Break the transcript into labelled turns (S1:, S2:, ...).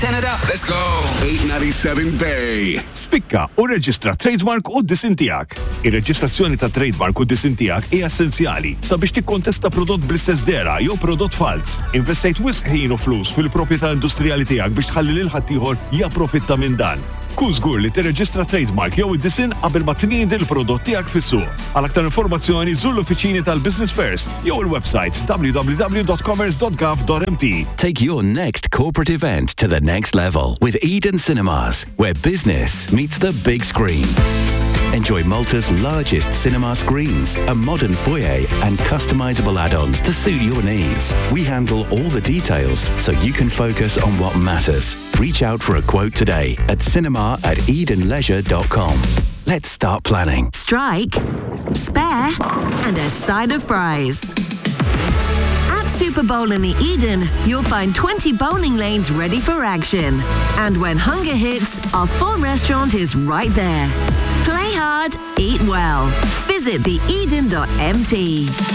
S1: Turn it up. Let's go.
S2: 897 Bay.
S3: Spikka u reġistra trademark u d-disin tiegħek. Ir-reġistrazzjoni ta' trademark u d-disin tiegħek hija essenzjali sabiex tikkontesta prodott bl-istess dera jew prodott fals. Investejt wisq ħin u flus fil-proprjetà industrijali tiegħek biex tħalli lil ħaddieħor japprofitta minn dan. Kun żgur li tirreġistra trademark jew id-disin qabel ma tniedi l-prodott tiegħek fis-suq. Għal aktar informazzjoni żur l-uffiċini tal-Business Fairs jew il-website www.commerce.gov.mt.
S4: Take your next corporate event to the next level with Eden Cinemas, where business meets the big screen. Enjoy Malta's largest cinema screens, a modern foyer and customizable add-ons to suit your needs. We handle all the details so you can focus on what matters. Reach out for a quote today at cinema@edenleisure.com. Let's start planning.
S5: Strike, spare, and a side of fries. At Super Bowl in the Eden, you'll find 20 bowling lanes ready for action. And when hunger hits, our full restaurant is right there. Play hard, eat well. Visit theeden.mt.